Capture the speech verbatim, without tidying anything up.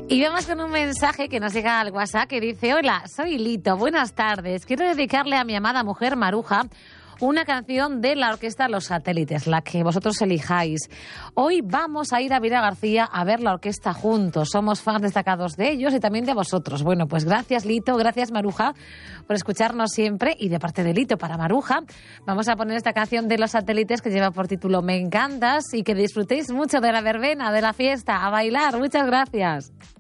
Y vamos con un mensaje que nos llega al WhatsApp que dice: hola, soy Lito, buenas tardes. Quiero dedicarle a mi amada mujer Maruja una canción de la orquesta Los Satélites, la que vosotros elijáis. Hoy vamos a ir a Vira García a ver la orquesta juntos. Somos fans destacados de ellos y también de vosotros. Bueno, pues gracias Lito, gracias Maruja por escucharnos siempre. Y de parte de Lito para Maruja, vamos a poner esta canción de Los Satélites que lleva por título Me Encantas, y que disfrutéis mucho de la verbena, de la fiesta, a bailar. Muchas gracias.